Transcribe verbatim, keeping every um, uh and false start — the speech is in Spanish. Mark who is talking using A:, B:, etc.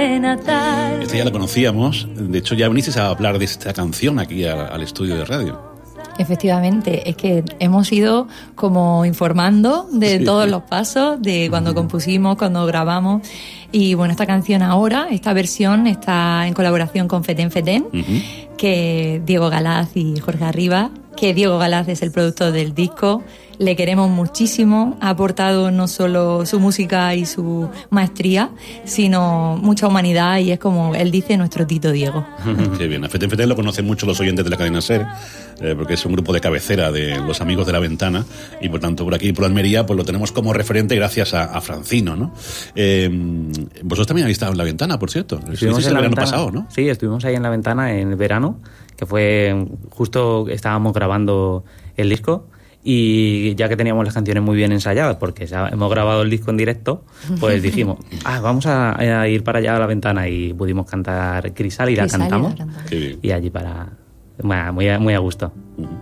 A: de Natal.
B: Esta ya la conocíamos, de hecho ya viniste a hablar de esta canción aquí al, al estudio de radio.
A: Efectivamente, es que hemos ido como informando de sí. todos los pasos, de cuando uh-huh. compusimos, cuando grabamos. Y bueno, esta canción ahora, esta versión está en colaboración con Fetén Fetén, uh-huh. que Diego Galaz y Jorge Arribas, que Diego Galaz es el productor del disco. Le queremos muchísimo, ha aportado no solo su música y su maestría, sino mucha humanidad, y es como él dice, nuestro Tito Diego.
B: Qué bien, a Fetén Fetén lo conocen mucho los oyentes de la cadena SER, eh, porque es un grupo de cabecera de los amigos de La Ventana, y por tanto por aquí, por Almería, pues lo tenemos como referente gracias a, a Francino, ¿no? Eh, vosotros también habéis estado en La Ventana, por cierto.
C: Estuvimos en
B: el
C: la
B: verano
C: ventana,
B: pasado, ¿no?
C: Sí, estuvimos ahí en La Ventana en el verano, que fue justo, estábamos grabando el disco. Y ya que teníamos las canciones muy bien ensayadas, porque ya hemos grabado el disco en directo, pues dijimos, ah, vamos a, a ir para allá a La Ventana, y pudimos cantar Crisálida, cantamos,
A: cantamos.
C: y allí para... Muy, muy a gusto.